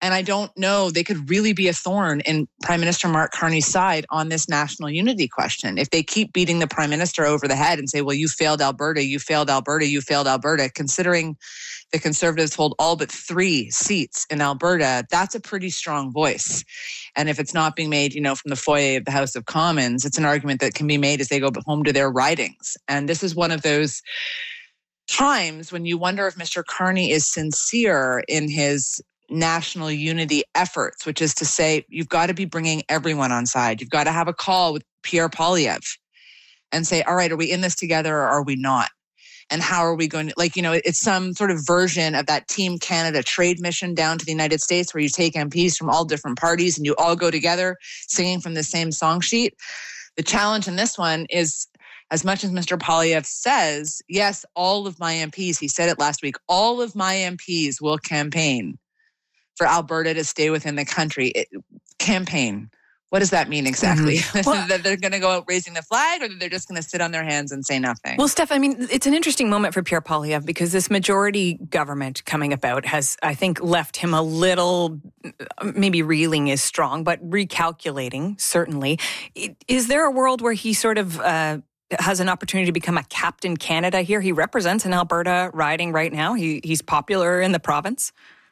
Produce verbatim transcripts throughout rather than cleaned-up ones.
And I don't know, they could really be a thorn in Prime Minister Mark Carney's side on this national unity question. If they keep beating the Prime Minister over the head and say, well, you failed Alberta, you failed Alberta, you failed Alberta, considering the Conservatives hold all but three seats in Alberta, that's a pretty strong voice. And if it's not being made, you know, from the foyer of the House of Commons, it's an argument that can be made as they go home to their ridings. And this is one of those times when you wonder if Mister Carney is sincere in his national unity efforts, which is to say, you've got to be bringing everyone on side. You've got to have a call with Pierre Poilievre and say, all right, are we in this together or are we not? And how are we going to, like, you know, it's some sort of version of that Team Canada trade mission down to the United States where you take M Ps from all different parties and you all go together singing from the same song sheet. The challenge in this one is, as much as Mister Poilievre says, yes, all of my M Ps, he said it last week, all of my M Ps will campaign for Alberta to stay within the country. It, campaign. What does that mean exactly? Mm-hmm. Well, that they're going to go out raising the flag, or that they're just going to sit on their hands and say nothing? Well, Steph, I mean, it's an interesting moment for Pierre Poilievre because this majority government coming about has, I think, left him a little, maybe reeling is strong, but recalculating, certainly. Is there a world where he sort of uh, has an opportunity to become a Captain Canada here? He represents an Alberta riding right now. He He's popular in the province.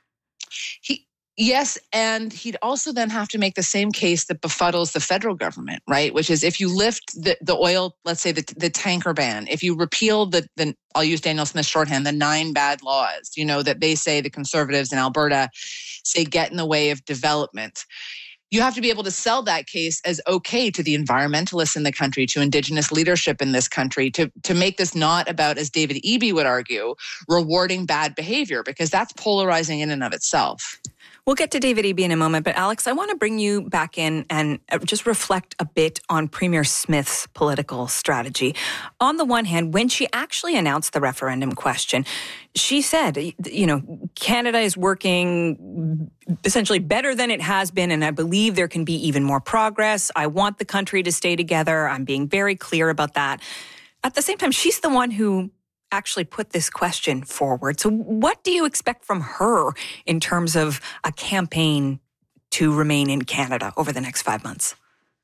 He Yes, and he'd also then have to make the same case that befuddles the federal government, right? Which is if you lift the, the oil, let's say the, the tanker ban, if you repeal the, the, I'll use Danielle Smith's shorthand, the nine bad laws, you know, that they say the Conservatives in Alberta say get in the way of development. You have to be able to sell that case as okay to the environmentalists in the country, to Indigenous leadership in this country, to, to make this not about, as David Eby would argue, rewarding bad behavior, because that's polarizing in and of itself. We'll get to David Eby in a moment, but Alex, I want to bring you back in and just reflect a bit on Premier Smith's political strategy. On the one hand, when she actually announced the referendum question, she said, you know, Canada is working essentially better than it has been, and I believe there can be even more progress. I want the country to stay together. I'm being very clear about that. At the same time, she's the one who actually put this question forward. So what do you expect from her in terms of a campaign to remain in Canada over the next five months?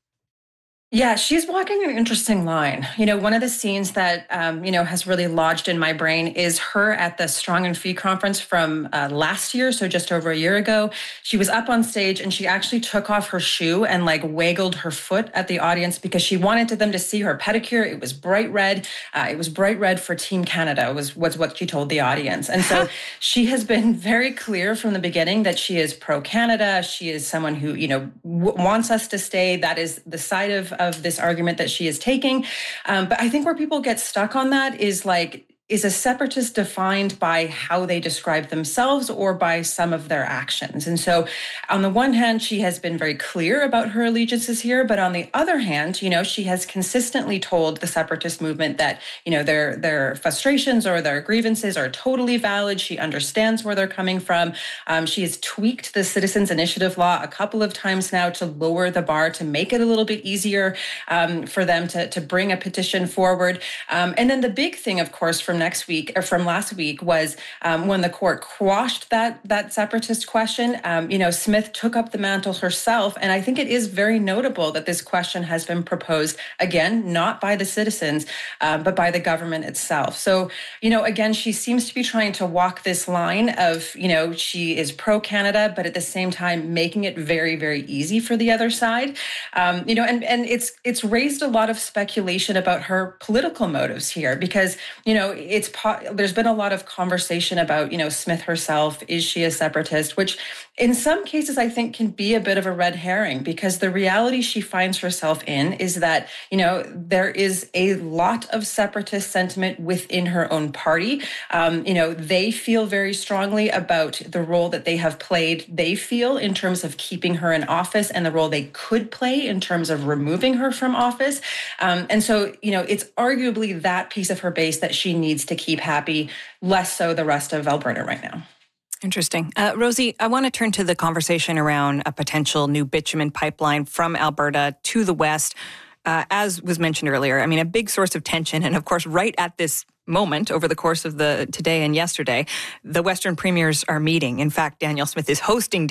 Yeah, she's walking an interesting line. You know, one of the scenes that, um, you know, has really lodged in my brain is her at the Strong and Free conference from uh, last year, so just over a year ago. She was up on stage and she actually took off her shoe and like waggled her foot at the audience because she wanted them to see her pedicure. It was bright red. Uh, it was bright red for Team Canada was, was what she told the audience. And so she has been very clear from the beginning that she is pro-Canada. She is someone who, you know, w- wants us to stay. That is the side of of this argument that she is taking. Um, but I think where people get stuck on that is like, is a separatist defined by how they describe themselves or by some of their actions? And so on the one hand, she has been very clear about her allegiances here, but on the other hand, you know, she has consistently told the separatist movement that, you know, their their frustrations or their grievances are totally valid. She understands where they're coming from. Um, she has tweaked the Citizens Initiative law a couple of times now to lower the bar, to make it a little bit easier um, for them to, to bring a petition forward. Um, and then the big thing, of course, from next week or from last week was um, when the court quashed that that separatist question. Um, you know, Smith took up the mantle herself, and I think it is very notable that this question has been proposed again, not by the citizens, um, but by the government itself. So, you know, again, she seems to be trying to walk this line of, you know, she is pro-Canada, but at the same time making it very, very easy for the other side. Um, you know, and and it's it's raised a lot of speculation about her political motives here because, you know, it's there's been a lot of conversation about, you know, Smith herself. Is she a separatist? Which in some cases I think can be a bit of a red herring because the reality she finds herself in is that, you know, there is a lot of separatist sentiment within her own party. Um, you know, they feel very strongly about the role that they have played, they feel, in terms of keeping her in office and the role they could play in terms of removing her from office. Um, and so, you know, it's arguably that piece of her base that she needs to keep happy, less so the rest of Alberta right now. Interesting. Uh, Rosie, I want to turn to the conversation around a potential new bitumen pipeline from Alberta to the west. Uh, as was mentioned earlier, I mean, a big source of tension. And of course, right at this moment, over the course of the today and yesterday, the Western premiers are meeting. In fact, Danielle Smith is hosting